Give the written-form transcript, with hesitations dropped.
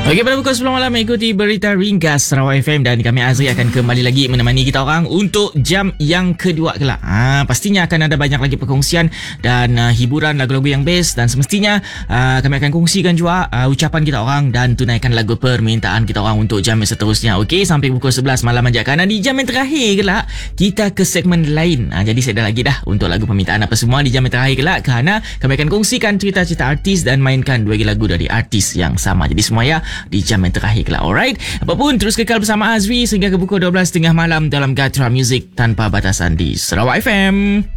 Okey, pada pukul 10 malam ikuti berita ringkas Sarawak FM dan kami Azri akan kembali lagi menemani kita orang untuk jam yang kedua kelak. Pastinya akan ada banyak lagi perkongsian dan hiburan lagu-lagu yang best dan semestinya kami akan kongsikan juga ucapan kita orang dan tunaikan lagu permintaan kita orang untuk jam yang seterusnya. Okey, sampai pukul 11 malam aja. Karena di jam yang terakhir kelak kita ke segmen lain. Jadi saya dah lagi dah untuk lagu permintaan apa semua di jam yang terakhir kelak kerana kami akan kongsikan cerita-cerita artis dan mainkan 2 lagu dari artis yang sama. Jadi semua ya di jam yang terakhir kelak. Alright, apapun terus kekal bersama Azri sehingga ke pukul 12.30 malam dalam Gatra Music tanpa batasan di Sarawak FM.